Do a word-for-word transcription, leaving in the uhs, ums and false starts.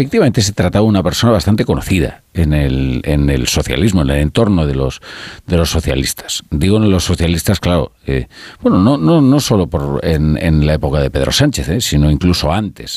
efectivamente se trataba de una persona bastante conocida en el, en el socialismo, en el entorno de los, de los socialistas. Digo en los socialistas, claro, eh, bueno, no, no, no solo por en, en la época de Pedro Sánchez, eh, sino incluso antes.